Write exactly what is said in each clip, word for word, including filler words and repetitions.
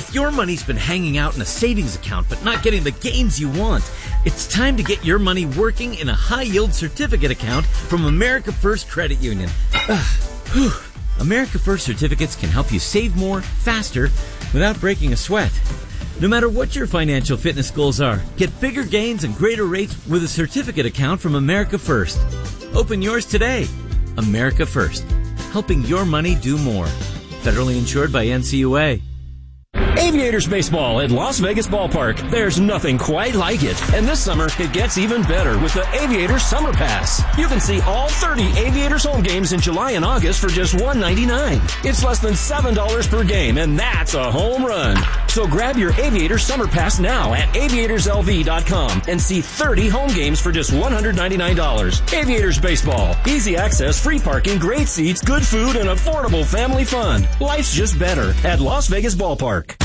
If your money's been hanging out in a savings account but not getting the gains you want, it's time to get your money working in a high-yield certificate account from America First Credit Union. America First certificates can help you save more, faster, without breaking a sweat. No matter what your financial fitness goals are, get bigger gains and greater rates with a certificate account from America First. Open yours today. America First, helping your money do more. Federally insured by N C U A. Aviators Baseball at Las Vegas Ballpark. There's nothing quite like it. And this summer, it gets even better with the Aviators Summer Pass. You can see all thirty Aviators home games in July and August for just one dollar and ninety-nine cents. It's less than seven dollars per game, and that's a home run. So grab your Aviators Summer Pass now at aviators L V dot com and see thirty home games for just one hundred ninety-nine dollars. Aviators Baseball. Easy access, free parking, great seats, good food, and affordable family fun. Life's just better at Las Vegas Ballpark.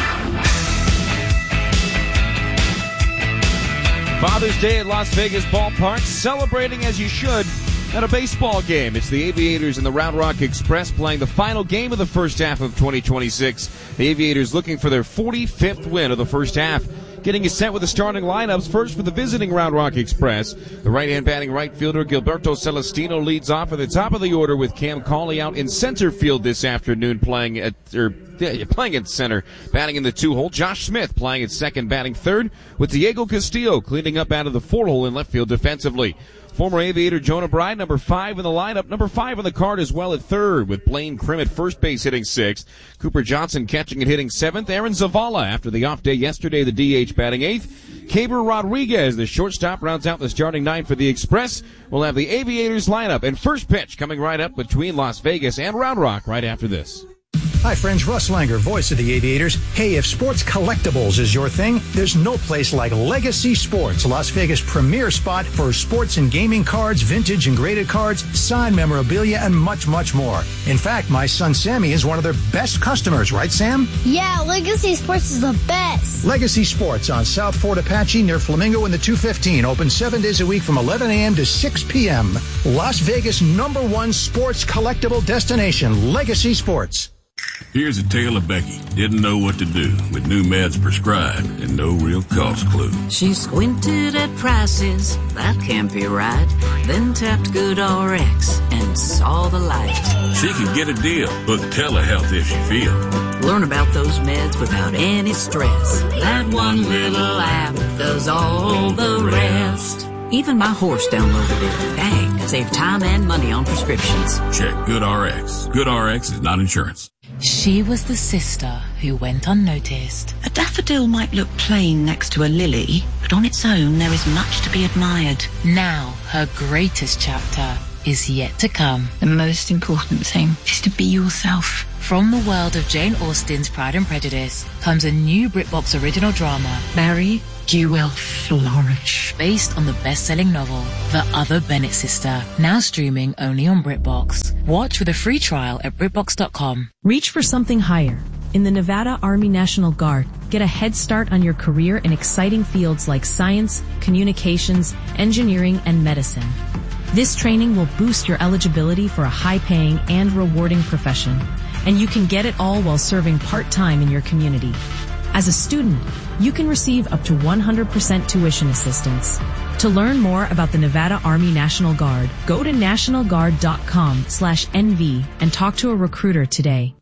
Father's Day at Las Vegas Ballpark, celebrating as you should at a baseball game. It's the Aviators and the Round Rock Express playing the final game of the first half of twenty twenty-six. The Aviators looking for their forty-fifth win of the first half. Getting you set with the starting lineups. First for the visiting Round Rock Express. The right-hand batting right fielder Gilberto Celestino leads off at the top of the order with Cam Cauley out in center field this afternoon playing at, or yeah, playing at center, batting in the two-hole. Josh Smith playing at second, batting third, with Diego Castillo cleaning up out of the four-hole in left field defensively. Former Aviator Jonah Bride, number five in the lineup. Number five on the card as well at third, with Blaine Krim at first base hitting sixth. Cooper Johnson catching and hitting seventh. Aaron Zavala, after the off day yesterday, the D H batting eighth. Caber Rodriguez, the shortstop, rounds out the starting nine for the Express. We'll have the Aviators lineup and first pitch coming right up between Las Vegas and Round Rock right after this. Hi friends, Russ Langer, voice of the Aviators. Hey, if sports collectibles is your thing, there's no place like Legacy Sports, Las Vegas' premier spot for sports and gaming cards, vintage and graded cards, signed memorabilia, and much, much more. In fact, my son Sammy is one of their best customers, right Sam? Yeah, Legacy Sports is the best. Legacy Sports on South Fort Apache near Flamingo in the two fifteen, open seven days a week from eleven a.m. to six p.m. Las Vegas' number one sports collectible destination, Legacy Sports. Here's a tale of Becky. Didn't know what to do with new meds prescribed and no real cost clue. She squinted at prices, that can't be right. Then tapped GoodRx and saw the light. She could get a deal. Book telehealth if she feels. Learn about those meds without any stress. That one little app does all the rest. Even my horse downloaded it. Dang, save time and money on prescriptions. Check GoodRx. GoodRx is not insurance. She was the sister who went unnoticed. A daffodil might look plain next to a lily, but on its own there is much to be admired. Now, her greatest chapter is yet to come. The most important thing is to be yourself. From the world of Jane Austen's Pride and Prejudice comes a new BritBox original drama, Mary, you will flourish. Based on the best-selling novel, The Other Bennett Sister, now streaming only on BritBox. Watch with a free trial at BritBox dot com. Reach for something higher. In the Nevada Army National Guard, get a head start on your career in exciting fields like science, communications, engineering, and medicine. This training will boost your eligibility for a high-paying and rewarding profession, and you can get it all while serving part-time in your community. As a student, you can receive up to one hundred percent tuition assistance. To learn more about the Nevada Army National Guard, go to national guard dot com slash N V and talk to a recruiter today.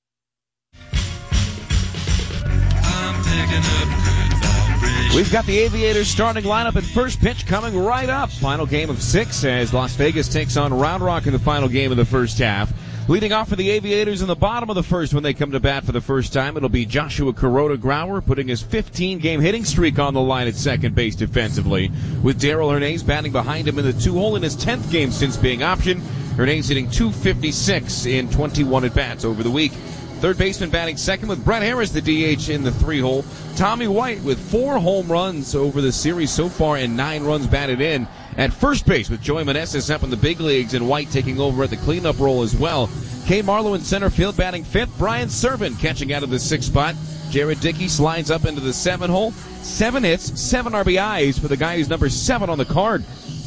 We've got the Aviators starting lineup and first pitch coming right up. Final game of six as Las Vegas takes on Round Rock in the final game of the first half. Leading off for the Aviators in the bottom of the first when they come to bat for the first time, it'll be Joshua Kuroda-Grauer putting his fifteen-game hitting streak on the line at second base defensively, with Darrell Hernandez batting behind him in the two-hole in his tenth game since being optioned. Hernandez hitting two fifty-six in twenty-one at-bats over the week. Third baseman batting second with Brett Harris, the D H, in the three-hole. Tommy White with four home runs over the series so far and nine runs batted in. At first base with Joey Meneses up in the big leagues and White taking over at the cleanup role as well. Kay Marlowe in center field batting fifth. Brian Servin catching out of the sixth spot. Jared Dickey slides up into the seven hole. Seven hits, seven R B Is for the guy who's number seven on the card.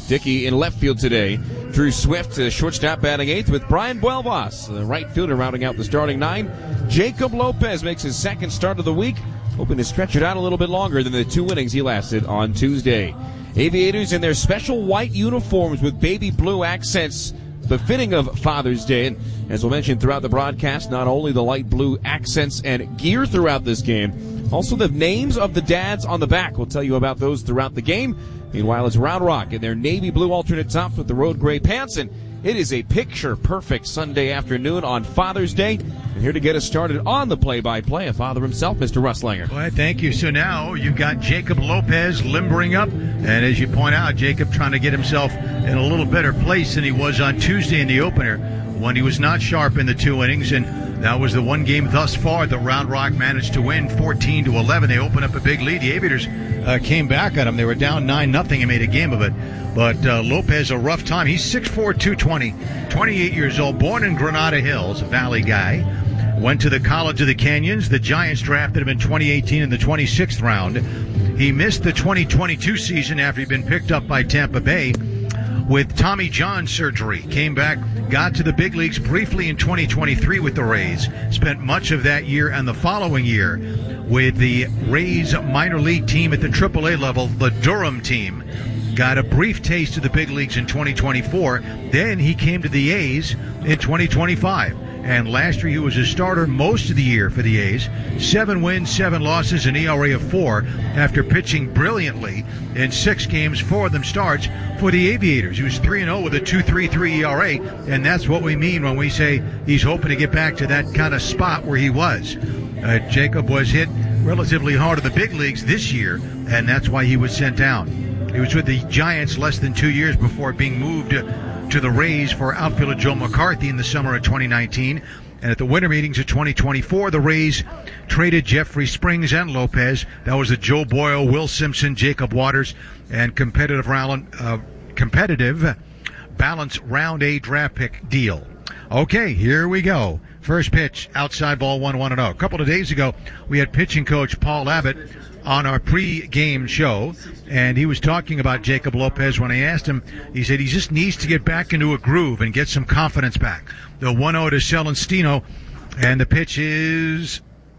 Dickey in left field today. Drew Swift, uh, shortstop, batting eighth, with Brian Buelvas, the right fielder, rounding out the starting nine. Jacob Lopez makes his second start of the week, hoping to stretch it out a little bit longer than the two innings he lasted on Tuesday. Aviators in their special white uniforms with baby blue accents, befitting of Father's Day. And as we'll mention throughout the broadcast, not only the light blue accents and gear throughout this game, also the names of the dads on the back. We'll tell you about those throughout the game. Meanwhile, it's Round Rock in their navy blue alternate tops with the road gray pants, and it is a picture-perfect Sunday afternoon on Father's Day. And here to get us started on the play-by-play, a father himself, Mister Russ Langer. Well, thank you. So now you've got Jacob Lopez limbering up, and as you point out, Jacob trying to get himself in a little better place than he was on Tuesday in the opener when he was not sharp in the two innings, and that was the one game thus far that Round Rock managed to win fourteen to eleven. They opened up a big lead. The Aviators uh, came back at them. They were down nine nothing and made a game of it. But uh, Lopez, a rough time. He's six four, two twenty, twenty-eight years old, born in Granada Hills, a Valley guy. Went to the College of the Canyons. The Giants drafted him in twenty eighteen in the twenty-sixth round. He missed the twenty twenty-two season after he'd been picked up by Tampa Bay with Tommy John surgery. Came back, got to the big leagues briefly in twenty twenty-three with the Rays. Spent much of that year and the following year with the Rays minor league team at the triple A level, the Durham team. Got a brief taste of the big leagues in twenty twenty-four. Then he came to the A's in twenty twenty-five. And last year he was a starter most of the year for the A's. Seven wins, seven losses, an E R A of four after pitching brilliantly in six games, four of them starts for the Aviators. He was three and oh with a two point three three E R A, and that's what we mean when we say he's hoping to get back to that kind of spot where he was. Uh, Jacob was hit relatively hard in the big leagues this year, and that's why he was sent down. He was with the Giants less than two years before being moved to the Rays for outfielder Joe McCarthy in the summer of twenty nineteen. And at the winter meetings of twenty twenty-four, the Rays traded Jeffrey Springs and Lopez. That was the Joe Boyle, Will Simpson, Jacob Waters, and competitive round, uh, competitive balance round A draft pick deal. Okay, here we go. First pitch, outside ball, one one and oh. A couple of days ago, we had pitching coach Paul Abbott on our pre-game show, and he was talking about Jacob Lopez. When I asked him, he said he just needs to get back into a groove and get some confidence back. The one oh to Celestino, and the pitch is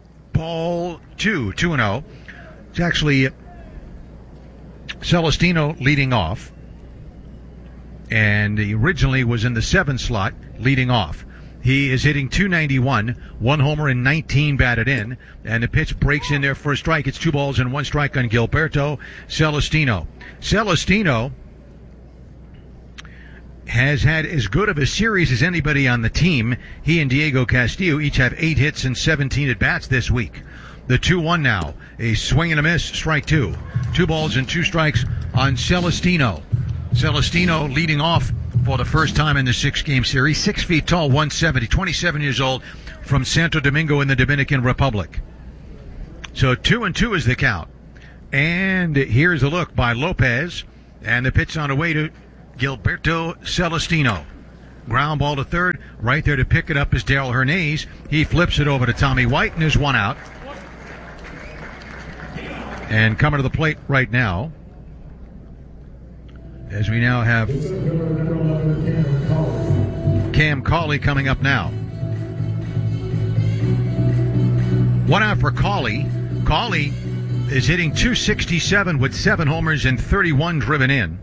ball two, two and oh. It's actually Celestino leading off, and he originally was in the seven slot leading off. He is hitting two ninety-one, one homer and nineteen batted in, and the pitch breaks in there for a strike. It's two balls and one strike on Gilberto Celestino. Celestino has had as good of a series as anybody on the team. He and Diego Castillo each have eight hits and seventeen at-bats this week. The two one now. A swing and a miss, strike two. Two balls and two strikes on Celestino. Celestino leading off for the first time in the six-game series. Six feet tall, one seventy, twenty-seven years old, from Santo Domingo in the Dominican Republic. So two and two is the count. And here's a look by Lopez. And the pitch on the way to Gilberto Celestino. Ground ball to third. Right there to pick it up is Darrell Hernandez. He flips it over to Tommy White, and there's one out. And coming to the plate right now, as we now have Cam Cauley coming up now. One out for Cauley. Cauley is hitting two sixty-seven with seven homers and thirty-one driven in.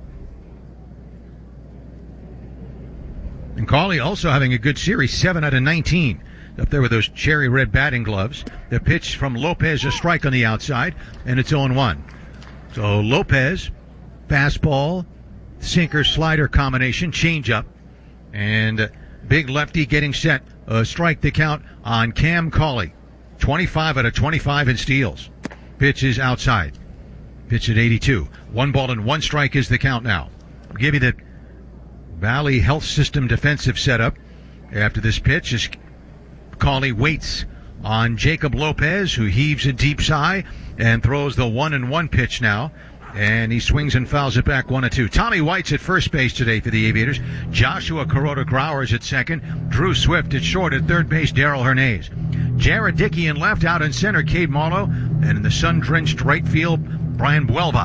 And Cauley also having a good series, seven out of nineteen. Up there with those cherry red batting gloves. The pitch from Lopez, a strike on the outside, and it's oh and one. So Lopez, fastball, sinker slider combination, changeup, and big lefty getting set. A strike to count on Cam Cauley. twenty-five out of twenty-five in steals. Pitch is outside. Pitch at eighty-two. One ball and one strike is the count now. I'll give you the Valley Health System defensive setup. After this pitch, as Cauley waits on Jacob Lopez, who heaves a deep sigh and throws the one and one pitch now. And he swings and fouls it back one and two. Tommy White's at first base today for the Aviators. Joshua Kuroda Growers at second. Drew Swift at short. At third base, Darrell Hernandez. Jared Dickey in left. Out in center, Cade Marlowe. And in the sun-drenched right field, Brian Buelvas.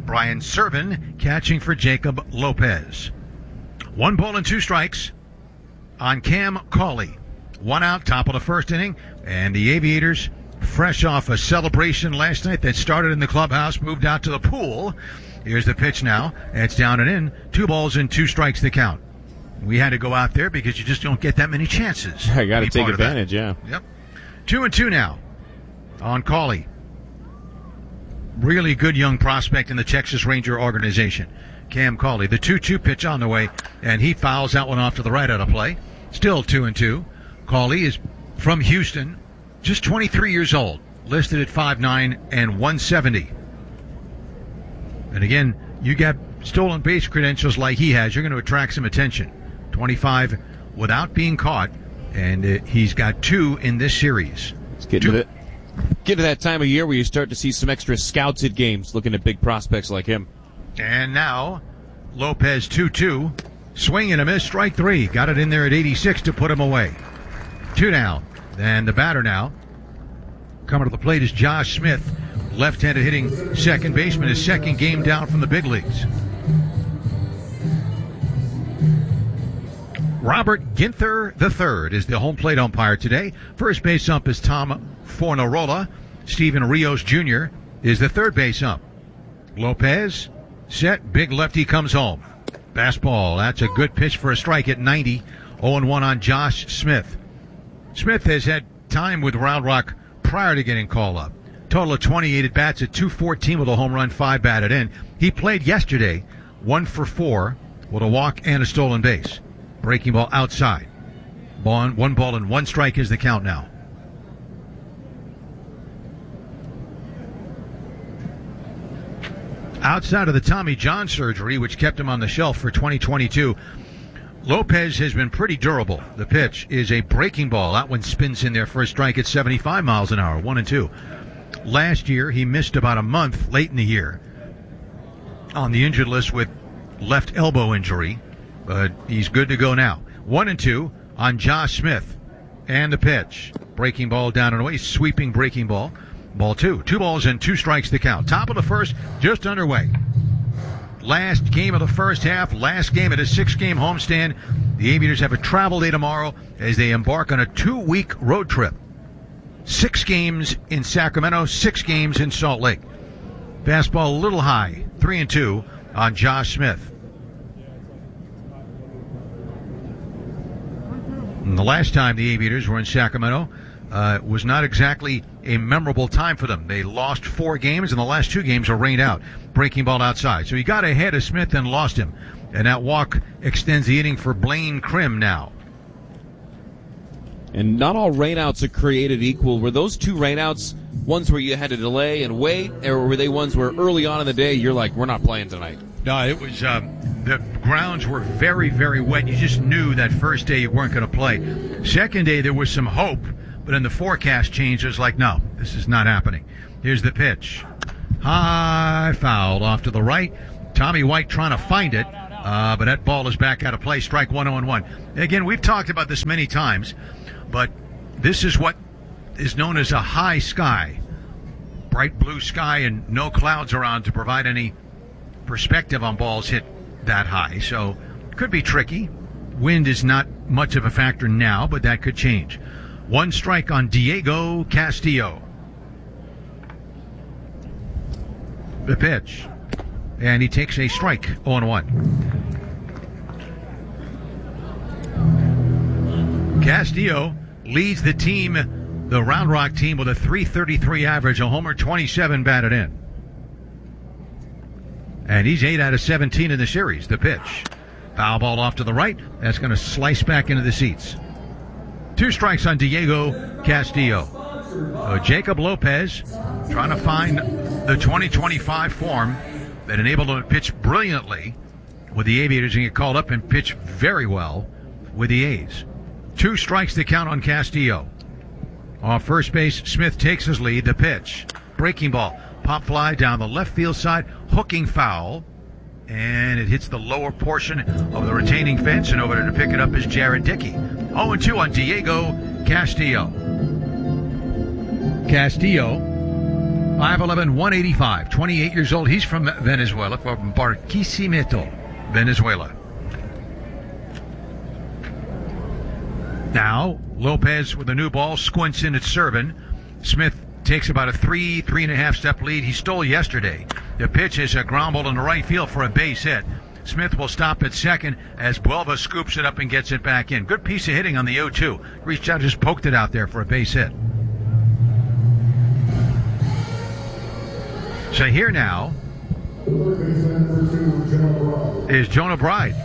Brian Servin catching for Jacob Lopez. One ball and two strikes on Cam Cauley. One out, top of the first inning, and the Aviators, fresh off a celebration last night that started in the clubhouse, moved out to the pool. Here's the pitch now. It's down and in. Two balls and two strikes to count. We had to go out there because you just don't get that many chances. I got to take advantage, yeah. Yep. Two and two now on Cauley. Really good young prospect in the Texas Ranger organization. Cam Cauley, the two two pitch on the way, and he fouls that one off to the right out of play. Still two and two. Cauley is from Houston, just twenty-three years old, listed at five nine and one seventy. And again, you got stolen base credentials like he has, you're going to attract some attention. twenty-five without being caught, and uh, he's got two in this series. Let's get to, get to that time of year where you start to see some extra scouts at games looking at big prospects like him. And now, Lopez two two, swing and a miss, strike three. Got it in there at eighty-six to put him away. Two down. And the batter now, coming to the plate, is Josh Smith, left-handed hitting second baseman, his second game down from the big leagues. Robert Ginther the third is the home plate umpire today. First base ump is Tom Fornarola. Steven Rios Junior is the third base ump. Lopez, set, big lefty comes home. Fastball, that's a good pitch for a strike at ninety. oh and one on Josh Smith. Smith has had time with Round Rock prior to getting called up. Total of twenty-eight at bats at two fourteen with a home run, five batted in. He played yesterday, one for four with a walk and a stolen base. Breaking ball outside. Ball, one ball and one strike is the count now. Outside of the Tommy John surgery, which kept him on the shelf for twenty twenty-two, Lopez has been pretty durable. The pitch is a breaking ball. That one spins in there for a strike at seventy-five miles an hour, one and two. Last year, he missed about a month late in the year on the injured list with left elbow injury, but he's good to go now. One and two on Josh Smith. And the pitch. Breaking ball down and away, sweeping breaking ball. Ball two. Two balls and two strikes to count. Top of the first, just underway. Last game of the first half, last game at a six-game homestand. The Aviators have a travel day tomorrow as they embark on a two-week road trip. Six games in Sacramento, six games in Salt Lake. Fastball a little high, three and two on Josh Smith. And the last time the Aviators were in Sacramento uh, was not exactly a memorable time for them. They lost four games, and the last two games were rained out. Breaking ball outside. So he got ahead of Smith and lost him. And that walk extends the inning for Blaine Krim now. And not all rainouts are created equal. Were those two rainouts ones where you had to delay and wait, or were they ones where early on in the day you're like, we're not playing tonight? No, it was, um, the grounds were very, very wet. You just knew that first day you weren't going to play. Second day there was some hope, but then the forecast changed. It was like, no, this is not happening. Here's the pitch. High foul off to the right. Tommy White trying to find it, uh, but that ball is back out of play. Strike one oh and one. Again, we've talked about this many times, but this is what is known as a high sky. Bright blue sky and no clouds around to provide any perspective on balls hit that high. So could be tricky. Wind is not much of a factor now, but that could change. One strike on Diego Castillo. The pitch. And he takes a strike, oh and one. Castillo leads the team, the Round Rock team, with a three thirty-three average, a homer, twenty-seven batted in. And he's eight out of seventeen in the series. The pitch. Foul ball off to the right. That's going to slice back into the seats. Two strikes on Diego Castillo. So Jacob Lopez trying to find the twenty twenty-five form that enabled him to pitch brilliantly with the Aviators and get called up and pitch very well with the A's. Two strikes to count on Castillo. Off first base, Smith takes his lead. The pitch. Breaking ball. Pop fly down the left field side. Hooking foul. And it hits the lower portion of the retaining fence, and over there to pick it up is Jared Dickey. oh and two on Diego Castillo. Castillo five eleven, one eighty-five, twenty-eight years old. He's from Venezuela, from Barquisimeto, Venezuela. Now, Lopez with a new ball, squints in at serving. Smith takes about a three, three and a half step lead. He stole yesterday. The pitch is a ground ball in the right field for a base hit. Smith will stop at second as Buelva scoops it up and gets it back in. Good piece of hitting on the oh two. Reached out, just poked it out there for a base hit. So here now is Jonah Bride.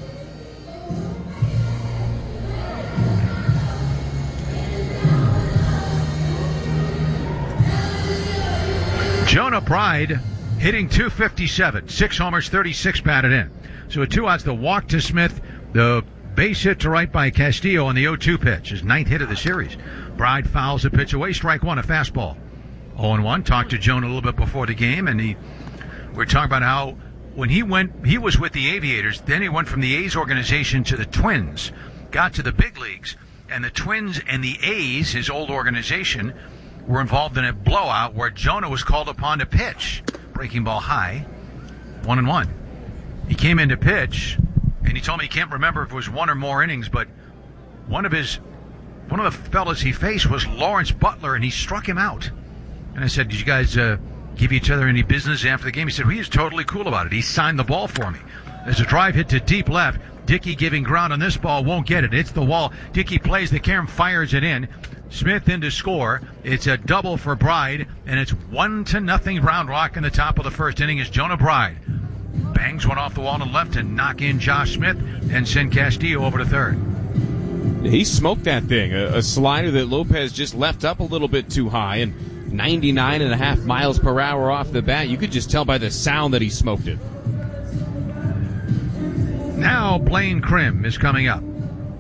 Jonah Bride hitting two fifty-seven, six homers, thirty-six batted in. So a two outs, the walk to Smith, the base hit to right by Castillo on the oh two pitch, his ninth hit of the series. Bride fouls a pitch away, strike one, a fastball. oh and one. Talked to Jonah a little bit before the game, and he we we're talking about how when he went, he was with the Aviators, then he went from the A's organization to the Twins, got to the big leagues, and the Twins and the A's, his old organization, were involved in a blowout where Jonah was called upon to pitch. Breaking ball high, one and one. He came in to pitch, and he told me he can't remember if it was one or more innings, but one of his, one of the fellas he faced was Lawrence Butler, and he struck him out. And I said, did you guys uh, give each other any business after the game? He said, well, he was totally cool about it. He signed the ball for me. There's a drive hit to deep left. Dickey giving ground on this ball, won't get it. It's the wall. Dickey plays the carom, fires it in. Smith in to score. It's a double for Bride, and it's one to nothing Round Rock in the top of the first inning as Jonah Bride bangs one off the wall and left to knock in Josh Smith and send Castillo over to third. He smoked that thing, a, a slider that Lopez just left up a little bit too high, and ninety-nine and a half miles per hour off the bat. You could just tell by the sound that he smoked it. Now Blaine Krim is coming up.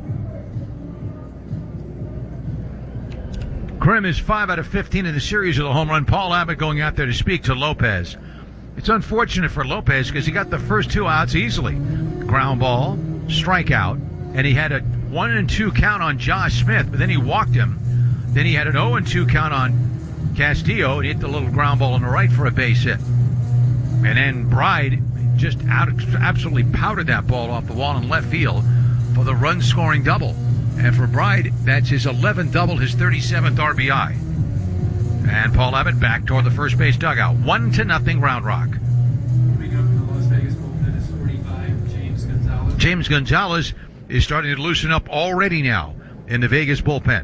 Krim is five out of fifteen in the series with a home run. Paul Abbott going out there to speak to Lopez. It's unfortunate for Lopez because he got the first two outs easily. Ground ball, strikeout, and he had a one and two count on Josh Smith, but then he walked him. Then he had an oh and two count on Castillo, and he hit the little ground ball on the right for a base hit. And then Bride just out, absolutely powdered that ball off the wall in left field for the run-scoring double. And for Bride, that's his eleventh double, his thirty-seventh R B I. And Paul Abbott back toward the first base dugout. One to nothing Round Rock. Coming up in the Las Vegas bullpen is forty-five, James Gonzalez. James Gonzalez is starting to loosen up already now in the Vegas bullpen.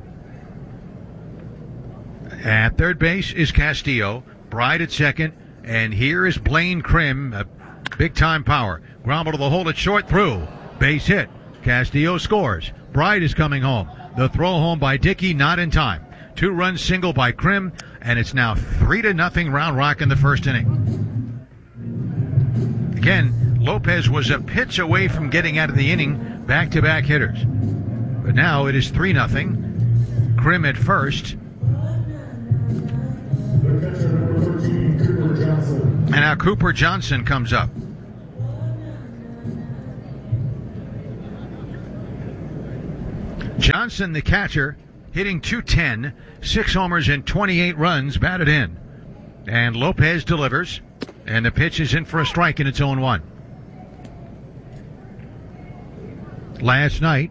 At third base is Castillo. Bride at second. And here is Blaine Krim, a big-time power. Ground ball to the hole at short, through. Base hit. Castillo scores. Bride is coming home. The throw home by Dickey, not in time. Two-run single by Krim, and it's now three to nothing Round Rock in the first inning. Again, Lopez was a pitch away from getting out of the inning, back-to-back hitters. But now it is three nothing. Krim at first. And now Cooper Johnson comes up. Johnson, the catcher, hitting two ten, six homers and twenty-eight runs batted in. And Lopez delivers, and the pitch is in for a strike, and it's oh and one. Last night,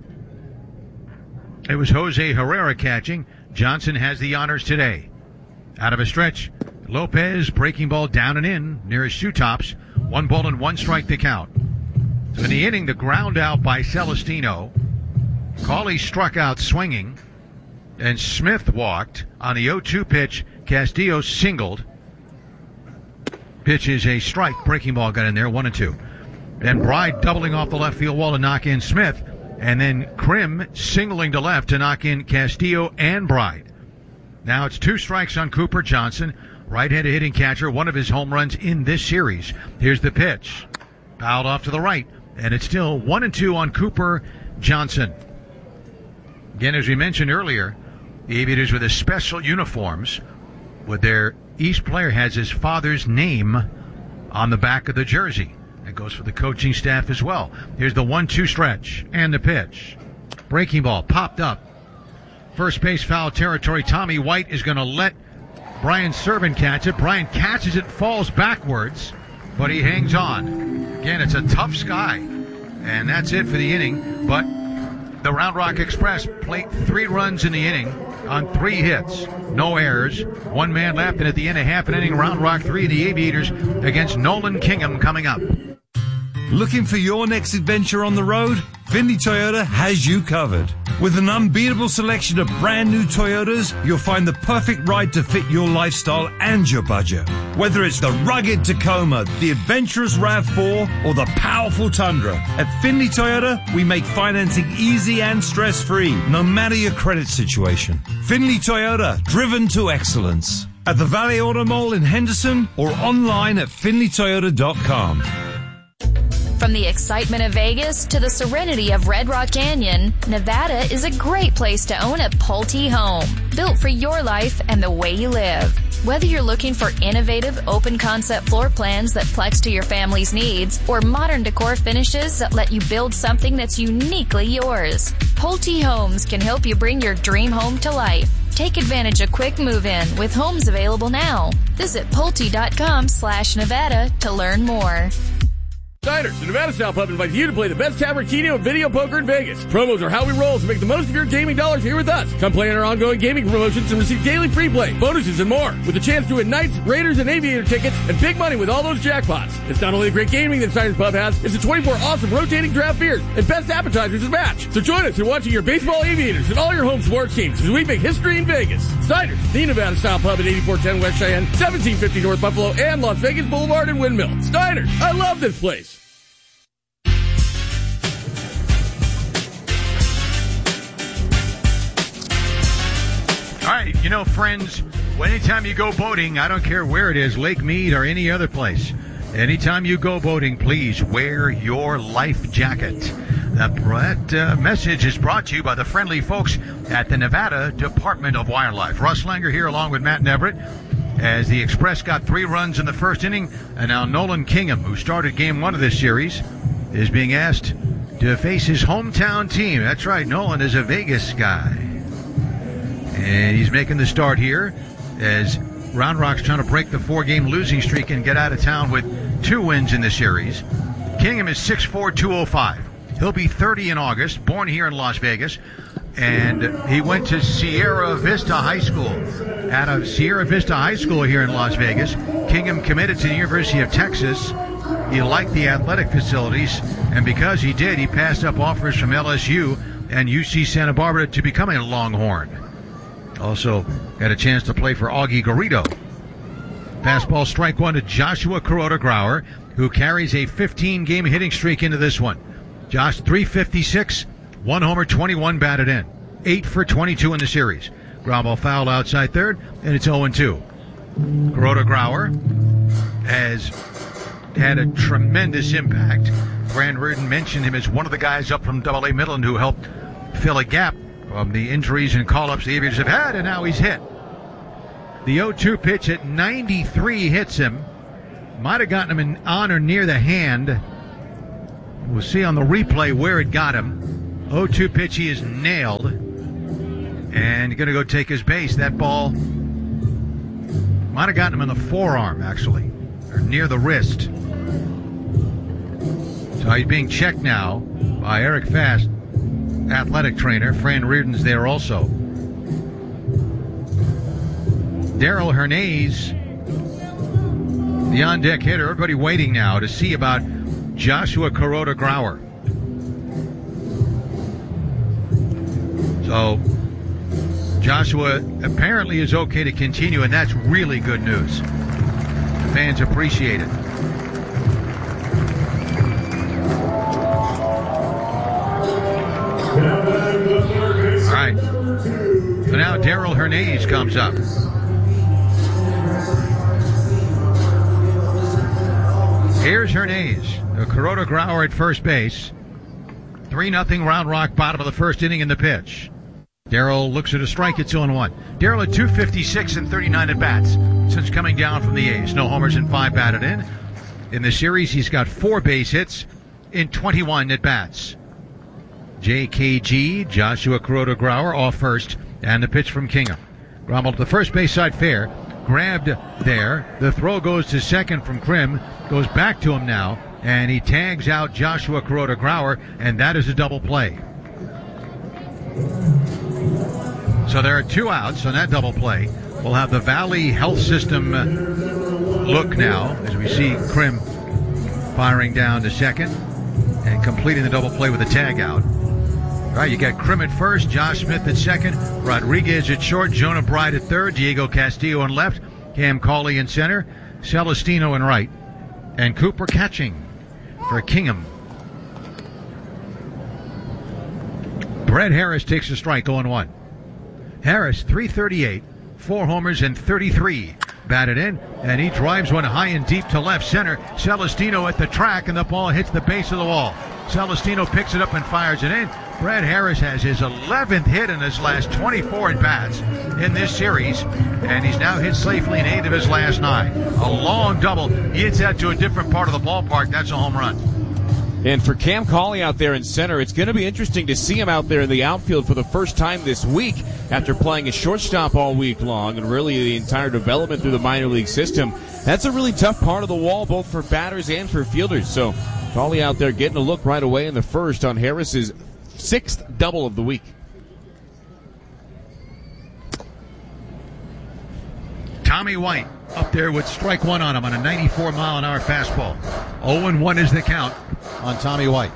it was Jose Herrera catching. Johnson has the honors today. Out of a stretch, Lopez breaking ball down and in near his shoe tops. One ball and one strike to count. So in the inning, the ground out by Celestino. Cawley struck out swinging, and Smith walked. On the oh two pitch, Castillo singled. Pitch is a strike. Breaking ball got in there, one and two. And Bride doubling off the left field wall to knock in Smith. And then Krim singling to left to knock in Castillo and Bride. Now it's two strikes on Cooper Johnson, right-handed hitting catcher, one of his home runs in this series. Here's the pitch. Fouled off to the right. And it's still one and two on Cooper Johnson. Again, as we mentioned earlier, the Aviators with their special uniforms, with their each player has his father's name on the back of the jersey. That goes for the coaching staff as well. Here's the one two stretch and the pitch. Breaking ball popped up. First base foul territory. Tommy White is going to let Brian Servant catch it. Brian catches it, falls backwards, but he hangs on. Again, it's a tough sky. And that's it for the inning. But the Round Rock Express played three runs in the inning on three hits. No errors. One man left, and at the end of half an inning, Round Rock three, the Aviators against Nolan Kingham coming up. Looking for your next adventure on the road? Findlay Toyota has you covered. With an unbeatable selection of brand new Toyotas, you'll find the perfect ride to fit your lifestyle and your budget. Whether it's the rugged Tacoma, the adventurous RAV four, or the powerful Tundra, at Findlay Toyota, we make financing easy and stress-free, no matter your credit situation. Findlay Toyota, driven to excellence. At the Valley Auto Mall in Henderson or online at findlay toyota dot com. From the excitement of Vegas to the serenity of Red Rock Canyon, Nevada is a great place to own a Pulte home, built for your life and the way you live. Whether you're looking for innovative, open-concept floor plans that flex to your family's needs, or modern decor finishes that let you build something that's uniquely yours, Pulte Homes can help you bring your dream home to life. Take advantage of quick move-in with homes available now. Visit Pulte.com slash Nevada to learn more. Snyder's, the Nevada Style Pub, invites you to play the best tavern, keno, and video poker in Vegas. Promos are how we roll, so make the most of your gaming dollars here with us. Come play in our ongoing gaming promotions and receive daily free play, bonuses, and more, with a chance to win Knights, Raiders, and Aviator tickets, and big money with all those jackpots. It's not only the great gaming that Snyder's Pub has, it's the twenty-four awesome rotating draft beers and best appetizers to match. So join us in watching your baseball Aviators and all your home sports teams as we make history in Vegas. Snyder's, the Nevada Style Pub at eighty-four ten West Cheyenne, seventeen fifty North Buffalo, and Las Vegas Boulevard and Windmill. Snyder's, I love this place. All right, you know, friends, anytime you go boating, I don't care where it is, Lake Mead or any other place, anytime you go boating, please wear your life jacket. That, that uh, message is brought to you by the friendly folks at the Nevada Department of Wildlife. Russ Langer here along with Matt Neverett as the Express got three runs in the first inning, and now Nolan Kingham, who started game one of this series, is being asked to face his hometown team. That's right, Nolan is a Vegas guy. And he's making the start here as Round Rock's trying to break the four-game losing streak and get out of town with two wins in the series. Kingham is six foot four, two oh five. He'll be thirty in August, born here in Las Vegas. And he went to Sierra Vista High School. Out of Sierra Vista High School here in Las Vegas, Kingham committed to the University of Texas. He liked the athletic facilities, and because he did, he passed up offers from L S U and U C Santa Barbara to become a Longhorn. Also had a chance to play for Augie Garrido. Fastball strike one to Joshua Kuroda-Grauer, who carries a fifteen-game hitting streak into this one. Josh, three fifty-six, one homer, twenty-one batted in. eight for twenty-two in the series. Ground ball foul outside third, and it's oh and two. Kuroda-Grauer has had a tremendous impact. Fran Reardon mentioned him as one of the guys up from Double A Midland who helped fill a gap from the injuries and call-ups the Aviators have had, and now he's hit. The oh two pitch at ninety-three hits him. Might have gotten him in, on or near the hand. We'll see on the replay where it got him. oh two pitch he is nailed. And going to go take his base. That ball might have gotten him in the forearm, actually, or near the wrist. So he's being checked now by Eric Fast, athletic trainer. Fran Reardon's there also. Daryl Hernandez, the on-deck hitter. Everybody waiting now to see about Joshua Kuroda-Grauer. So Joshua apparently is okay to continue, and that's really good news. The fans appreciate it. All right. So now Daryl Hernandez comes up. Here's Hernandez. Kuroda-Grauer at first base. three nothing Round Rock, bottom of the first inning in the pitch. Daryl looks at a strike. It's oh and one. Daryl at two fifty-six and thirty-nine at-bats since coming down from the A's. No homers and five batted in. In the series, he's got four base hits in twenty-one at-bats. J K G, Joshua Kuroda-Grauer, off first, and the pitch from Kingham. Ground ball to the first base side fair. grabbed there. The throw goes to second from Krim, goes back to him now, and he tags out Joshua Kuroda-Grauer, and that is a double play. So there are two outs on that double play. We'll have the Valley Health System look now as we see Krim firing down to second and completing the double play with a tag out. All right, you got Krim at first, Josh Smith at second, Rodriguez at short, Jonah Bride at third, Diego Castillo in left, Cam Cauley in center, Celestino in right, and Cooper catching for Kingham. Brett Harris takes a strike, oh and one. Harris, three thirty-eight, four homers and thirty-three batted in, and he drives one high and deep to left center. Celestino at the track, and the ball hits the base of the wall. Celestino picks it up and fires it in. Brett Harris has his eleventh hit in his last twenty-four at-bats in this series, and he's now hit safely in eight of his last nine. A long double. He hits that to a different part of the ballpark. That's a home run. And for Cam Cauley out there in center, it's going to be interesting to see him out there in the outfield for the first time this week after playing a shortstop all week long and really the entire development through the minor league system. That's a really tough part of the wall, both for batters and for fielders. So Cauley out there getting a look right away in the first on Harris's sixth double of the week. Tommy White up there with strike one on him on a ninety-four mile an hour fastball. oh and one is the count on Tommy White.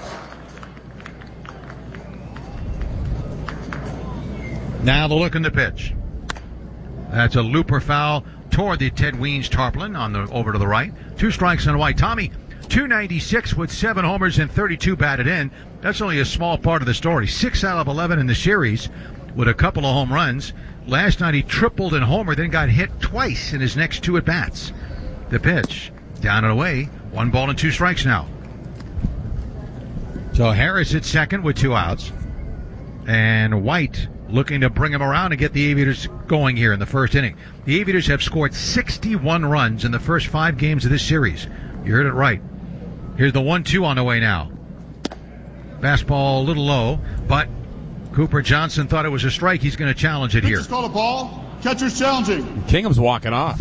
Now the look in the pitch. That's a looper foul toward the Ted Weens tarpaulin on the over to the right. Two strikes on White. Tommy, two ninety-six with seven homers and thirty-two batted in. That's only a small part of the story. Six out of eleven in the series with a couple of home runs. Last night he tripled and homered, then got hit twice in his next two at-bats. The pitch, down and away, one ball and two strikes now. So Harris at second with two outs. And White looking to bring him around and get the Aviators going here in the first inning. The Aviators have scored sixty-one runs in the first five games of this series. You heard it right. Here's the one two on the way now. Fastball a little low, but Cooper Johnson thought it was a strike. He's going to challenge it here. Pitcher's called a ball. Catcher's challenging. Kingham's walking off.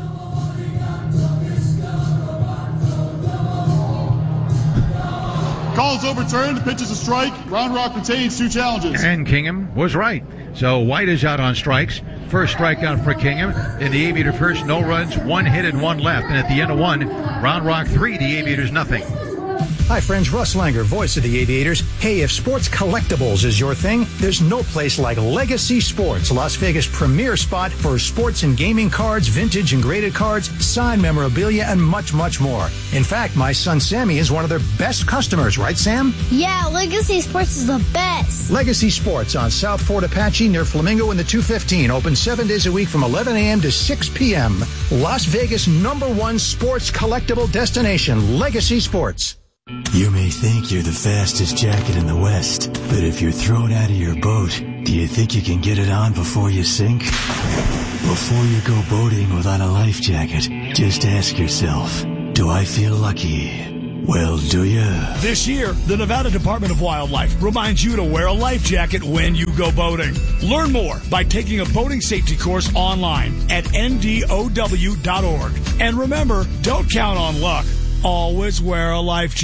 Call is overturned. Pitch is a strike. Round Rock retains two challenges. And Kingham was right. So White is out on strikes. First strikeout for Kingham. In the Aviator first, no runs, one hit and one left. And at the end of one, Round Rock three, the Aviators nothing. Hi friends, Russ Langer, voice of the Aviators. Hey, if sports collectibles is your thing, there's no place like Legacy Sports, Las Vegas' premier spot for sports and gaming cards, vintage and graded cards, signed memorabilia, and much, much more. In fact, my son Sammy is one of their best customers, right, Sam? Yeah, Legacy Sports is the best. Legacy Sports on South Fort Apache near Flamingo in the two fifteen. Open seven days a week from eleven a.m. to six p.m. Las Vegas' number one sports collectible destination, Legacy Sports. You may think you're the fastest jacket in the West, but if you're thrown out of your boat, do you think you can get it on before you sink? Before you go boating without a life jacket, just ask yourself, do I feel lucky? Well, do you? This year, the Nevada Department of Wildlife reminds you to wear a life jacket when you go boating. Learn more by taking a boating safety course online at N D O W dot org. And remember, don't count on luck. Always wear a life jacket.